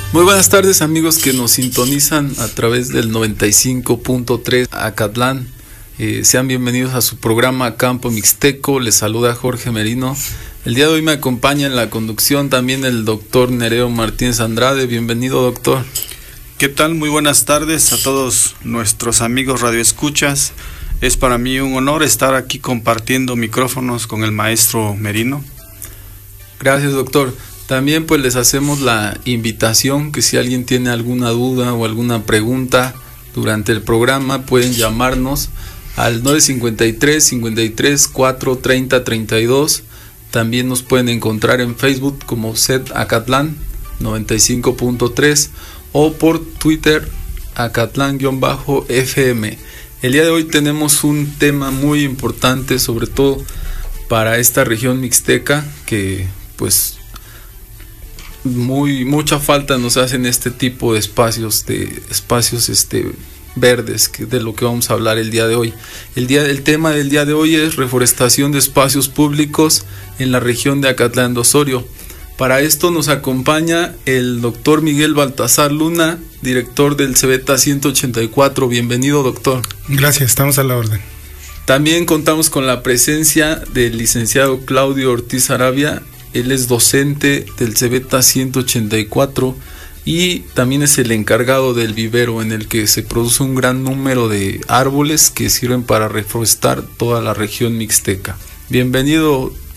Muy buenas tardes, amigos que nos sintonizan a través del 95.3 Acatlán. Sean bienvenidos a su programa Campo Mixteco. Les saluda Jorge Merino. El día de hoy me acompaña en la conducción también el doctor Nereo Martínez Andrade. Bienvenido, doctor. ¿Qué tal? Muy buenas tardes a todos nuestros amigos radioescuchas. Es para mí un honor estar aquí compartiendo micrófonos con el maestro Merino. Gracias, doctor. También pues les hacemos la invitación que si alguien tiene alguna duda o alguna pregunta durante el programa pueden llamarnos al 953-53-430-32. También nos pueden encontrar en Facebook como SED Acatlán 95.3 o por Twitter Acatlán-FM. El día de hoy tenemos un tema muy importante, sobre todo para esta región mixteca, que pues mucha falta nos hacen este tipo de espacios verdes, que de lo que vamos a hablar el día de hoy. El tema del día de hoy es reforestación de espacios públicos en la región de Acatlán de Osorio. Para esto nos acompaña el doctor Miguel Baltasar Luna, director del CEBETA 184. Bienvenido, doctor. Gracias, estamos a la orden. También contamos con la presencia del licenciado Claudio Ortiz Arabia. Él es docente del CEBETA 184 y también es el encargado del vivero en el que se produce un gran número de árboles que sirven para reforestar toda la región mixteca. Bienvenido,